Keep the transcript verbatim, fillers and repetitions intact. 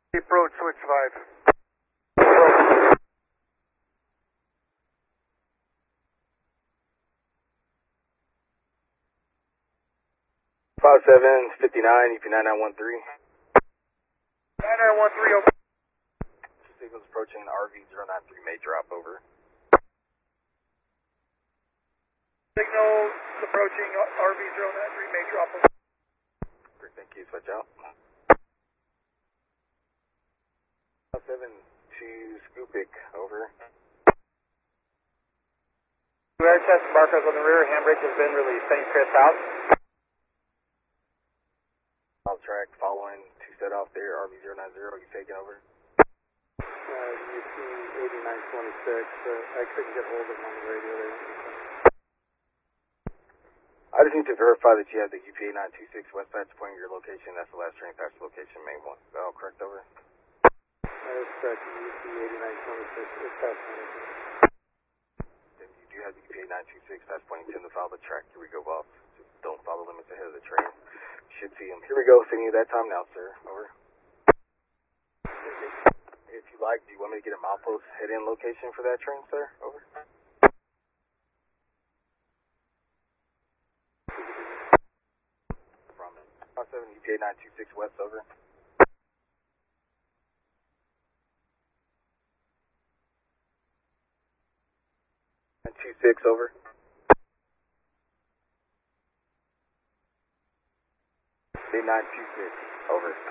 Approach, switch five. Five seven fifty-nine, E P nine nine one three. nine nine one three, over. Signals approaching R V zero nine three, may drop, over. Signals approaching R V zero nine three, may drop, over. Great, thank you, switch out. Five seven two Scoopik, over. Air test markers on the rear, handbrake has been released. Thanks, Chris, out. Off track, following, two set off there, R V zero nine zero, you taking over? Uh, U P eighty-nine twenty-six, uh, I couldn't get hold of him on the radio there. I just need to verify that you have the U P eight nine two six west patch pointing your location. That's the last train patch location, main one. Is that all correct, over? That is correct, U P eighty-nine twenty-six is passing. Then you do have the U P eight nine two six patch pointing, tend to follow the track. Here we go, boss. Just don't follow limits ahead of the train. Should see him. Here we go, sending you that time now, sir. Over. If you like, do you want me to get a milepost head-in location for that train, sir? Over. From five seven U P eight nine two six west, over. nine two six, over. eight nine two six, over.